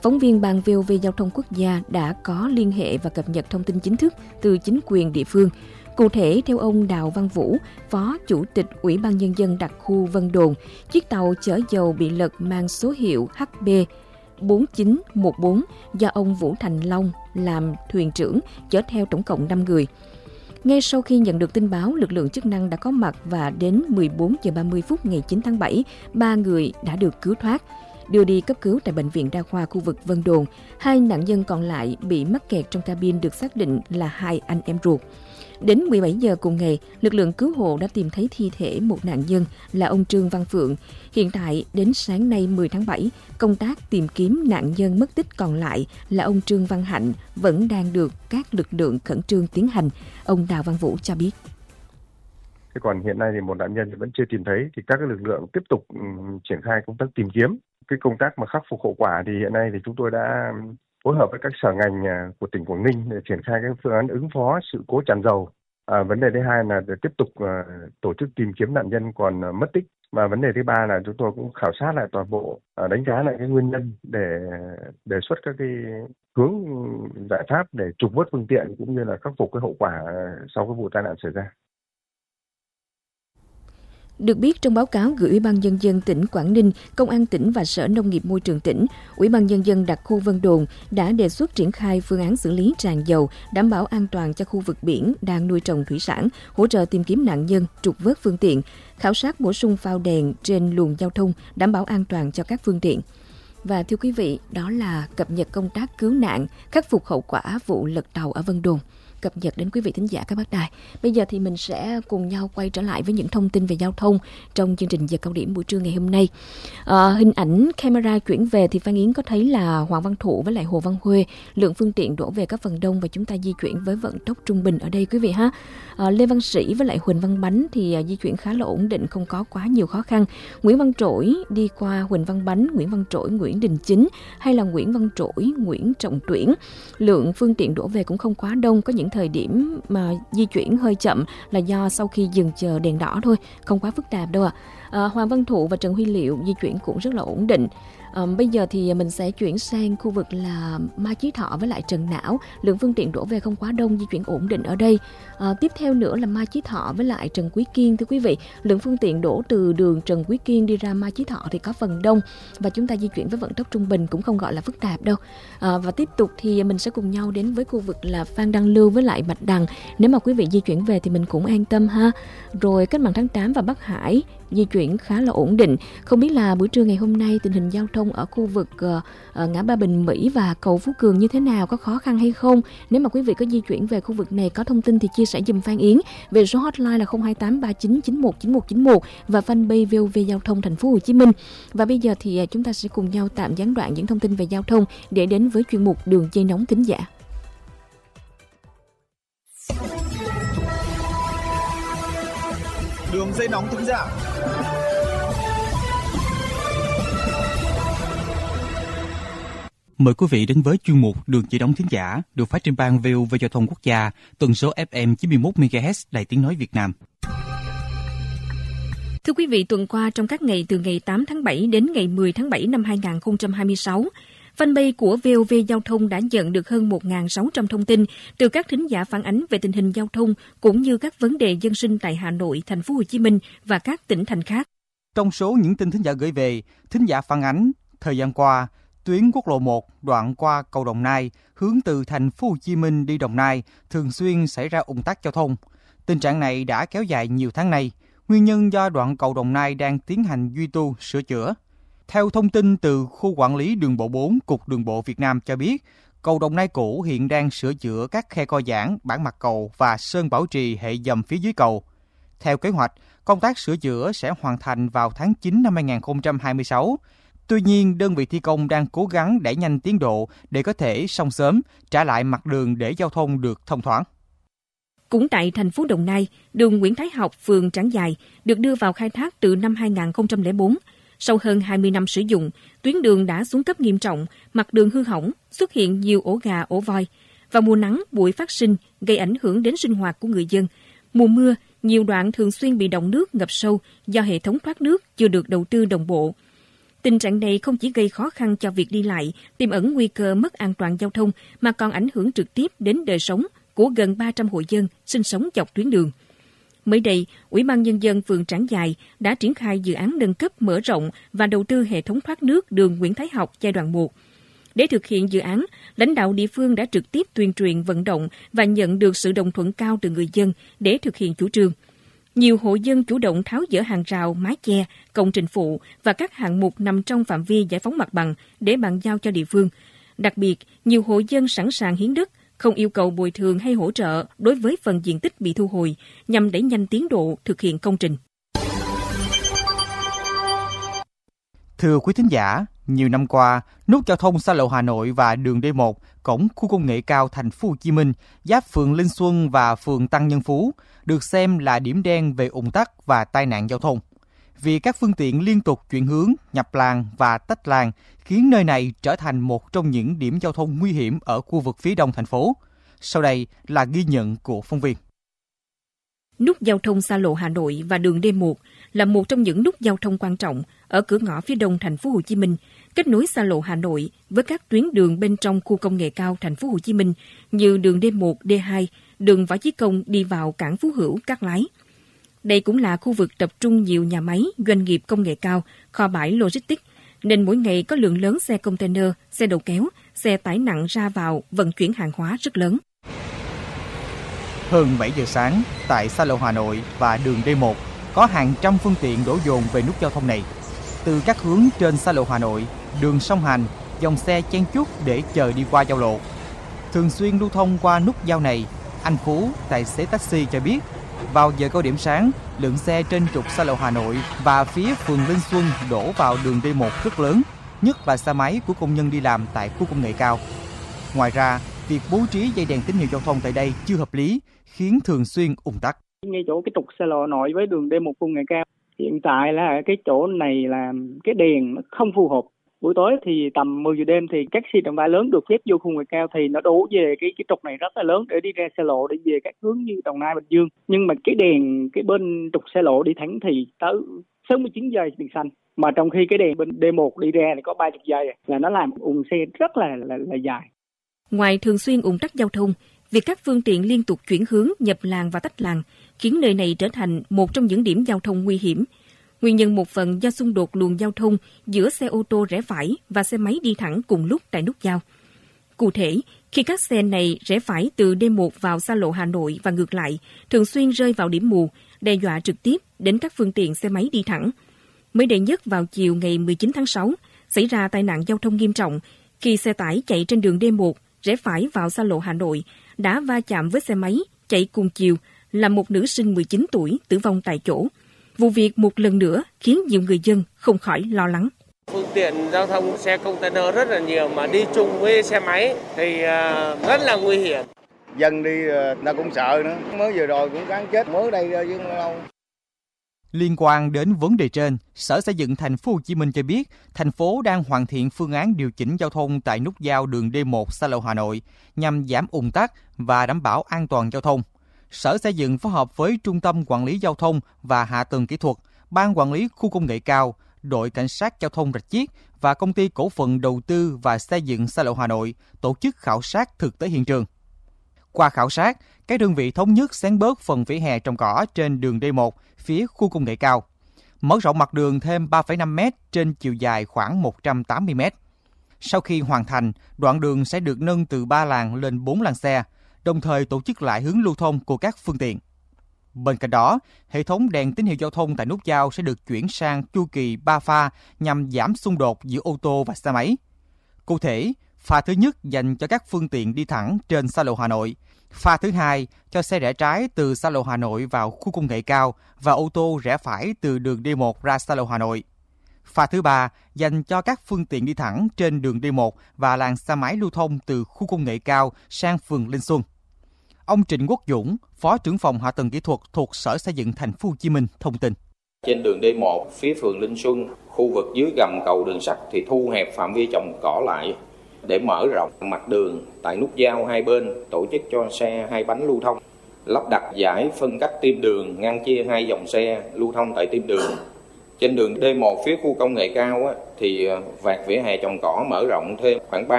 Phóng viên Ban VOV Giao thông Quốc gia đã có liên hệ và cập nhật thông tin chính thức từ chính quyền địa phương. Cụ thể, theo ông Đào Văn Vũ, Phó Chủ tịch Ủy ban Nhân dân đặc khu Vân Đồn, chiếc tàu chở dầu bị lật mang số hiệu HB 4914 do ông Vũ Thành Long làm thuyền trưởng, chở theo tổng cộng 5 người. Ngay sau khi nhận được tin báo, lực lượng chức năng đã có mặt và đến 14 giờ 30 phút ngày 9 tháng 7, 3 người đã được cứu thoát, đưa đi cấp cứu tại Bệnh viện Đa khoa khu vực Vân Đồn. 2 nạn nhân còn lại bị mắc kẹt trong cabin được xác định là 2 anh em ruột. Đến 17 giờ cùng ngày, lực lượng cứu hộ đã tìm thấy thi thể một nạn nhân là ông Trương Văn Phượng. Hiện tại, đến sáng nay 10 tháng 7, công tác tìm kiếm nạn nhân mất tích còn lại là ông Trương Văn Hạnh vẫn đang được các lực lượng khẩn trương tiến hành. Ông Đào Văn Vũ cho biết. Thế còn hiện nay thì một nạn nhân vẫn chưa tìm thấy, thì các lực lượng tiếp tục triển khai công tác tìm kiếm. Cái công tác mà khắc phục hậu quả thì hiện nay thì chúng tôi đã phối hợp với các sở ngành của tỉnh Quảng Ninh để triển khai các phương án ứng phó sự cố tràn dầu. Vấn đề thứ hai là để tiếp tục tổ chức tìm kiếm nạn nhân còn mất tích. Và vấn đề thứ ba là chúng tôi cũng khảo sát lại toàn bộ, đánh giá lại cái nguyên nhân để đề xuất các cái hướng giải pháp để trục vớt phương tiện cũng như là khắc phục cái hậu quả sau cái vụ tai nạn xảy ra. Được biết, trong báo cáo gửi Ủy ban Nhân dân tỉnh Quảng Ninh, Công an tỉnh và Sở Nông nghiệp Môi trường tỉnh, Ủy ban Nhân dân đặc khu Vân Đồn đã đề xuất triển khai phương án xử lý tràn dầu, đảm bảo an toàn cho khu vực biển đang nuôi trồng thủy sản, hỗ trợ tìm kiếm nạn nhân, trục vớt phương tiện, khảo sát bổ sung phao đèn trên luồng giao thông, đảm bảo an toàn cho các phương tiện. Và thưa quý vị, đó là cập nhật công tác cứu nạn, khắc phục hậu quả vụ lật tàu ở Vân Đồn, cập nhật đến quý vị thính giả các bác đài. Bây giờ thì mình sẽ cùng nhau quay trở lại với những thông tin về giao thông trong chương trình Giờ Cao Điểm buổi trưa ngày hôm nay. Hình ảnh camera chuyển về thì Phan Yến có thấy là Hoàng Văn Thụ với lại Hồ Văn Huê, lượng phương tiện đổ về các phần đông và chúng ta di chuyển với vận tốc trung bình ở đây quý vị ha. Lê Văn Sĩ với lại Huỳnh Văn Bánh thì di chuyển khá là ổn định, không có quá nhiều khó khăn. Nguyễn Văn Trỗi đi qua Huỳnh Văn Bánh, Nguyễn Văn Trỗi, Nguyễn Đình Chính hay là Nguyễn Văn Trỗi, Nguyễn Trọng Tuyển. Lượng phương tiện đổ về cũng không quá đông, có những thời điểm mà di chuyển hơi chậm là do sau khi dừng chờ đèn đỏ thôi, không quá phức tạp đâu ạ. Hoàng Văn Thụ và Trần Huy Liệu di chuyển cũng rất là ổn định. Bây giờ thì mình sẽ chuyển sang khu vực là Mai Chí Thọ với lại Trần Não, lượng phương tiện đổ về không quá đông, di chuyển ổn định ở đây. Tiếp theo nữa là Mai Chí Thọ với lại Trần Quý Kiên, thưa quý vị, lượng phương tiện đổ từ đường Trần Quý Kiên đi ra Mai Chí Thọ thì có phần đông và chúng ta di chuyển với vận tốc trung bình, cũng không gọi là phức tạp đâu. Và tiếp tục thì mình sẽ cùng nhau đến với khu vực là Phan Đăng Lưu với lại Bạch Đằng. Nếu mà quý vị di chuyển về thì mình cũng an tâm ha. Rồi Cách mạng tháng 8 và Bắc Hải di chuyển khá là ổn định. Không biết là buổi trưa ngày hôm nay tình hình giao thông ở khu vực ngã ba Bình Mỹ và cầu Phú Cường như thế nào, có khó khăn hay không? Nếu mà quý vị có di chuyển về khu vực này có thông tin thì chia sẻ giùm Phan Yến về số hotline là 02839919191 và fanpage VOV Giao thông Thành phố Hồ Chí Minh. Và bây giờ thì chúng ta sẽ cùng nhau tạm gián đoạn những thông tin về giao thông để đến với chuyên mục Đường dây nóng thính giả. Đường dây nóng thính giả. Mời quý vị đến với chuyên mục Đường dây nóng thính giả được phát trên ban VOV Giao thông Quốc gia, tần số FM 91 MHz, Đài Tiếng nói Việt Nam. Thưa quý vị, tuần qua trong các ngày từ ngày 8 tháng 7 đến ngày 10 tháng 7 năm 2026, fanpage của VOV Giao thông đã nhận được hơn 1.600 thông tin từ các thính giả phản ánh về tình hình giao thông cũng như các vấn đề dân sinh tại Hà Nội, Thành phố Hồ Chí Minh và các tỉnh thành khác. Trong số những tin thính giả gửi về, thính giả phản ánh thời gian qua, tuyến quốc lộ 1 đoạn qua cầu Đồng Nai hướng từ Thành phố Hồ Chí Minh đi Đồng Nai thường xuyên xảy ra ùn tắc giao thông. Tình trạng này đã kéo dài nhiều tháng nay. Nguyên nhân do đoạn cầu Đồng Nai đang tiến hành duy tu, sửa chữa. Theo thông tin từ khu quản lý đường bộ 4, Cục Đường bộ Việt Nam cho biết, cầu Đồng Nai cũ hiện đang sửa chữa các khe co giãn, bản mặt cầu và sơn bảo trì hệ dầm phía dưới cầu. Theo kế hoạch, công tác sửa chữa sẽ hoàn thành vào tháng 9 năm 2026. Tuy nhiên, đơn vị thi công đang cố gắng đẩy nhanh tiến độ để có thể xong sớm, trả lại mặt đường để giao thông được thông thoáng. Cũng tại thành phố Đồng Nai, đường Nguyễn Thái Học, phường Trảng Giài được đưa vào khai thác từ năm 2004. Sau hơn 20 năm sử dụng, tuyến đường đã xuống cấp nghiêm trọng, mặt đường hư hỏng, xuất hiện nhiều ổ gà, ổ voi. Vào mùa nắng, bụi phát sinh, gây ảnh hưởng đến sinh hoạt của người dân. Mùa mưa, nhiều đoạn thường xuyên bị đọng nước, ngập sâu do hệ thống thoát nước chưa được đầu tư đồng bộ. Tình trạng này không chỉ gây khó khăn cho việc đi lại, tiềm ẩn nguy cơ mất an toàn giao thông mà còn ảnh hưởng trực tiếp đến đời sống của gần 300 hộ dân sinh sống dọc tuyến đường. Mới đây, Ủy ban Nhân dân phường Trảng Giài đã triển khai dự án nâng cấp mở rộng và đầu tư hệ thống thoát nước đường Nguyễn Thái Học giai đoạn 1. Để thực hiện dự án, lãnh đạo địa phương đã trực tiếp tuyên truyền vận động và nhận được sự đồng thuận cao từ người dân để thực hiện chủ trương. Nhiều hộ dân chủ động tháo dỡ hàng rào, mái che, công trình phụ và các hạng mục nằm trong phạm vi giải phóng mặt bằng để bàn giao cho địa phương. Đặc biệt, nhiều hộ dân sẵn sàng hiến đất, không yêu cầu bồi thường hay hỗ trợ đối với phần diện tích bị thu hồi, nhằm đẩy nhanh tiến độ thực hiện công trình. Thưa quý thính giả, nhiều năm qua, nút giao thông xa lộ Hà Nội và đường D1, cổng khu công nghệ cao thành phố Hồ Chí Minh, giáp phường Linh Xuân và phường Tăng Nhân Phú, được xem là điểm đen về ùn tắc và tai nạn giao thông. Vì các phương tiện liên tục chuyển hướng, nhập làn và tách làn khiến nơi này trở thành một trong những điểm giao thông nguy hiểm ở khu vực phía đông thành phố. Sau đây là ghi nhận của phóng viên. Nút giao thông xa lộ Hà Nội và đường D1 là một trong những nút giao thông quan trọng ở cửa ngõ phía đông thành phố Hồ Chí Minh, kết nối xa lộ Hà Nội với các tuyến đường bên trong khu công nghệ cao thành phố Hồ Chí Minh như đường D1, D2, đường Võ Chí Công đi vào cảng Phú Hữu, Cát Lái. Đây cũng là khu vực tập trung nhiều nhà máy, doanh nghiệp công nghệ cao, kho bãi logistics, nên mỗi ngày có lượng lớn xe container, xe đầu kéo, xe tải nặng ra vào vận chuyển hàng hóa rất lớn. Hơn 7 giờ sáng, tại xa lộ Hà Nội và đường D1, có hàng trăm phương tiện đổ dồn về nút giao thông này. Từ các hướng trên xa lộ Hà Nội, đường song hành, dòng xe chen chúc để chờ đi qua giao lộ. Thường xuyên lưu thông qua nút giao này, anh Phú, tài xế taxi cho biết, vào giờ cao điểm sáng, lượng xe trên trục xa lộ Hà Nội và phía phường Linh Xuân đổ vào đường D1 rất lớn, nhất là xe máy của công nhân đi làm tại khu công nghệ cao. Ngoài ra, việc bố trí dây đèn tín hiệu giao thông tại đây chưa hợp lý, khiến thường xuyên ùn tắc. Ngay chỗ cái trục xa lộ Hà Nội với đường D1 công nghệ cao, hiện tại là cái chỗ này là cái đèn nó không phù hợp. Buổi tối thì tầm 10 giờ đêm thì các xe trọng tải lớn được phép vô khu công nghệ cao thì nó đổ về cái trục này rất là lớn để đi ra xa lộ để về các hướng như Đồng Nai, Bình Dương. Nhưng mà cái đèn cái bên trục xa lộ đi thẳng thì tới 69 giây đèn xanh. Mà trong khi cái đèn bên D1 đi ra thì có 30 giây là nó làm ùn xe rất là dài. Ngoài thường xuyên ùn tắc giao thông, việc các phương tiện liên tục chuyển hướng, nhập làn và tách làn khiến nơi này trở thành một trong những điểm giao thông nguy hiểm. Nguyên nhân một phần do xung đột luồng giao thông giữa xe ô tô rẽ phải và xe máy đi thẳng cùng lúc tại nút giao. Cụ thể, khi các xe này rẽ phải từ D1 vào xa lộ Hà Nội và ngược lại, thường xuyên rơi vào điểm mù, đe dọa trực tiếp đến các phương tiện xe máy đi thẳng. Mới đây nhất vào chiều ngày 19 tháng 6, xảy ra tai nạn giao thông nghiêm trọng khi xe tải chạy trên đường D1 rẽ phải vào xa lộ Hà Nội đã va chạm với xe máy chạy cùng chiều, làm một nữ sinh 19 tuổi tử vong tại chỗ. Vụ việc một lần nữa khiến nhiều người dân không khỏi lo lắng. Phương tiện giao thông xe container rất là nhiều mà đi chung với xe máy thì rất là nguy hiểm. Dân đi ta cũng sợ nữa, mới vừa rồi cũng cán chết mới đây chứ lâu. Liên quan đến vấn đề trên, Sở Xây dựng thành phố Hồ Chí Minh cho biết, thành phố đang hoàn thiện phương án điều chỉnh giao thông tại nút giao đường D1 xa lộ Hà Nội nhằm giảm ùn tắc và đảm bảo an toàn giao thông. Sở Xây dựng phối hợp với Trung tâm Quản lý Giao thông và Hạ tầng Kỹ thuật, Ban Quản lý Khu công nghệ cao, đội Cảnh sát Giao thông Rạch Chiếc và Công ty Cổ phần Đầu tư và Xây dựng xa lộ Hà Nội tổ chức khảo sát thực tế hiện trường. Qua khảo sát, các đơn vị thống nhất xén bớt phần vỉa hè trồng cỏ trên đường D1 phía khu công nghệ cao, mở rộng mặt đường thêm 3,5 m trên chiều dài khoảng 180 m. Sau khi hoàn thành, đoạn đường sẽ được nâng từ 3 làn lên 4 làn xe, đồng thời tổ chức lại hướng lưu thông của các phương tiện. Bên cạnh đó, hệ thống đèn tín hiệu giao thông tại nút giao sẽ được chuyển sang chu kỳ 3 pha nhằm giảm xung đột giữa ô tô và xe máy. Cụ thể, pha thứ nhất dành cho các phương tiện đi thẳng trên xa lộ Hà Nội, pha thứ hai cho xe rẽ trái từ xa lộ Hà Nội vào khu công nghệ cao và ô tô rẽ phải từ đường D1 ra xa lộ Hà Nội. Pha thứ ba dành cho các phương tiện đi thẳng trên đường D1 và làn xe máy lưu thông từ khu công nghệ cao sang phường Linh Xuân. Ông Trịnh Quốc Dũng, Phó trưởng phòng Hạ tầng Kỹ thuật thuộc Sở Xây dựng thành phố Hồ Chí Minh thông tin. Trên đường D1 phía phường Linh Xuân, khu vực dưới gầm cầu đường sắt thì thu hẹp phạm vi trồng cỏ lại để mở rộng mặt đường tại nút giao hai bên, tổ chức cho xe hai bánh lưu thông, lắp đặt dải phân cách tim đường ngăn chia hai dòng xe lưu thông tại tim đường, Trên đường D1 phía khu công nghệ cao thì vạt vỉa hè trồng cỏ mở rộng thêm khoảng 3